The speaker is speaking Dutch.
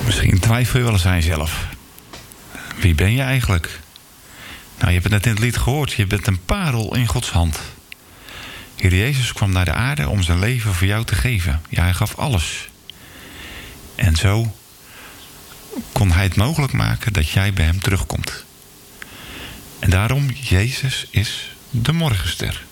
Misschien twijfel je wel eens aan jezelf. Wie ben je eigenlijk? Nou, je hebt het net in het lied gehoord. Je bent een parel in Gods hand. Heer Jezus kwam naar de aarde om zijn leven voor jou te geven. Ja, hij gaf alles. En zo kon hij het mogelijk maken dat jij bij hem terugkomt. En daarom, Jezus is de morgenster.